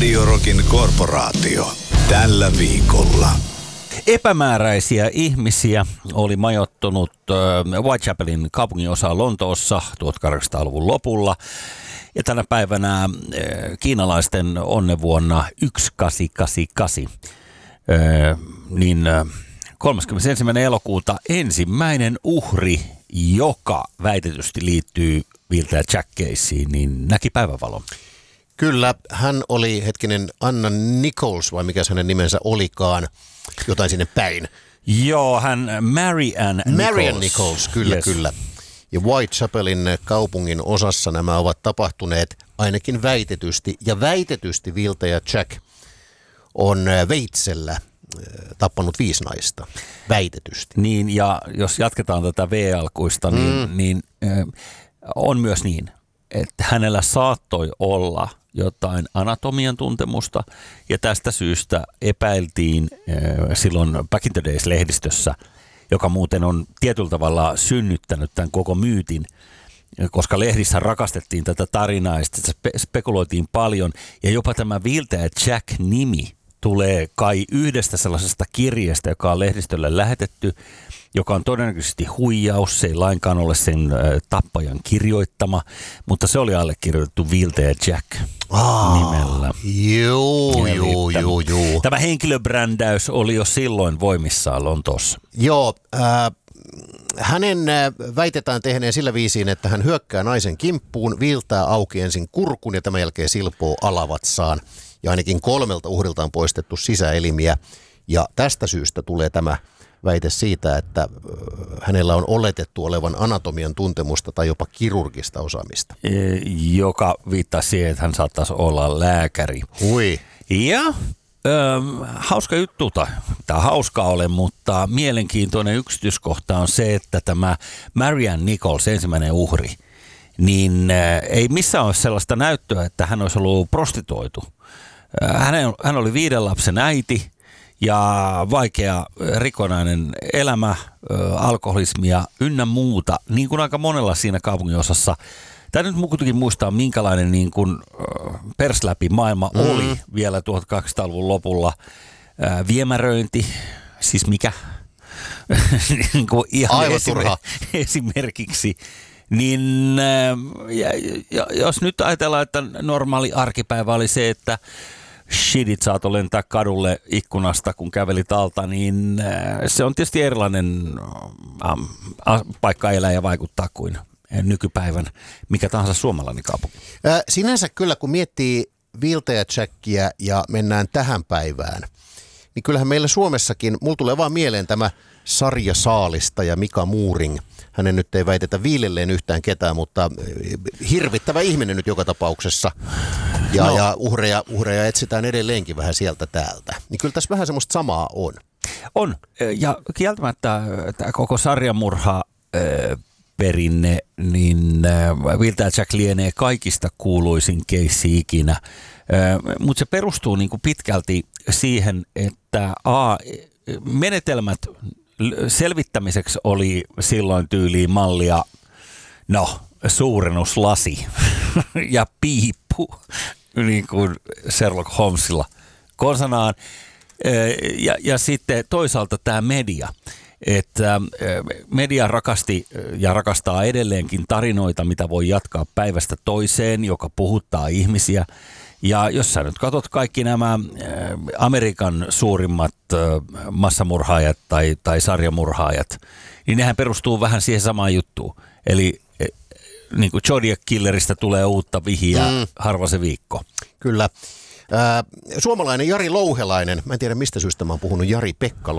Radio Rockin korporaatio. Tällä viikolla. Epämääräisiä ihmisiä oli majoittunut Whitechapelin kaupunginosaan Lontoossa 1800-luvun lopulla. Ja tänä päivänä kiinalaisten onnevuonna 1888, 31. elokuuta ensimmäinen uhri, joka väitetysti liittyy Wiltä Jack-keissiin, niin näki päivänvalon. Kyllä, hän oli Anna Nichols, vai mikä hänen nimensä olikaan, jotain sinne päin. Joo, hän Marian Nichols, kyllä, yes. Kyllä. Ja Whitechapelin kaupungin osassa nämä ovat tapahtuneet ainakin väitetysti. Ja väitetysti Wiltä ja Jack on veitsellä tappanut 5 naista. Väitetysti. Niin, ja jos jatketaan tätä V-alkuista, niin on myös niin, että hänellä saattoi olla jotain anatomian tuntemusta, ja tästä syystä epäiltiin silloin Back in the Days-lehdistössä, joka muuten on tietyllä tavalla synnyttänyt tämän koko myytin, koska lehdissä rakastettiin tätä tarinaa ja sitten spekuloitiin paljon, ja jopa tämä Wiltä ja Jack-nimi tulee kai yhdestä sellaisesta kirjeestä, joka on lehdistölle lähetetty, joka on todennäköisesti huijaus, se ei lainkaan ole sen tappajan kirjoittama, mutta se oli allekirjoitettu Wiltä ja Jack nimellä. Joo. Tämä henkilöbrändäys oli jo silloin voimissaan Lontoossa. Joo, hänen väitetään tehneen sillä viisiin, että hän hyökkää naisen kimppuun, viiltää auki ensin kurkun ja tämän jälkeen silpoo alavatsaan. Ja ainakin 3 uhrilta on poistettu sisäelimiä. Ja tästä syystä tulee tämä väite siitä, että hänellä on oletettu olevan anatomian tuntemusta tai jopa kirurgista osaamista. Joka viittaa siihen, että hän saattaisi olla lääkäri. Ui. Ja hauska juttu, tai hauskaa ole, mutta mielenkiintoinen yksityiskohta on se, että tämä Marian Nichols, ensimmäinen uhri, niin ei missään ole sellaista näyttöä, että hän olisi ollut prostituoitu. Hän oli 5 lapsen äiti ja vaikea rikonainen elämä, alkoholismia ynnä muuta, niin kuin aika monella siinä kaupungin osassa. Tämä nyt kuitenkin muistaa, minkälainen niin kuin persläpi maailma oli vielä 1800-luvun lopulla. Viemäröinti, siis mikä? Niin kuin ihan esimerkiksi. Niin jos nyt ajatellaan, että normaali arkipäivä oli se, että shitit saat lentää kadulle ikkunasta, kun kävelit alta, niin se on tietysti erilainen paikka elää ja vaikuttaa kuin nykypäivän mikä tahansa suomalainen kaupunki. Sinänsä kyllä, kun miettii Wiltä ja Jackia ja mennään tähän päivään, niin kyllähän meillä Suomessakin, mulla tulee vaan mieleen tämä Sarja Saalista ja Mika Muuring. Hänen nyt ei väitetä viilelleen yhtään ketään, mutta hirvittävä ihminen nyt joka tapauksessa. Ja uhreja etsitään edelleenkin vähän sieltä täältä. Niin kyllä tässä vähän semmoista samaa on. On. Ja kieltämättä tämä koko sarjamurha perinne, niin Wiltä ja Jack lienee kaikista kuuluisin keissi ikinä. Mutta se perustuu niin kuin pitkälti siihen, että menetelmät selvittämiseksi oli silloin tyyliin mallia, suurennuslasi ja piippu, niin kuin Sherlock Holmesilla konsanaan. Ja sitten toisaalta tämä media, että media rakasti ja rakastaa edelleenkin tarinoita, mitä voi jatkaa päivästä toiseen, joka puhuttaa ihmisiä. Ja jos sä nyt katsot kaikki nämä Amerikan suurimmat massamurhaajat tai sarjamurhaajat, niin nehän perustuu vähän siihen samaan juttuun. Eli niin kuin Zodiac Killeristä tulee uutta vihjaa harva se viikko. Kyllä. Suomalainen Jari Louhelainen, mä en tiedä mistä syystä mä oon puhunut Jari-Pekka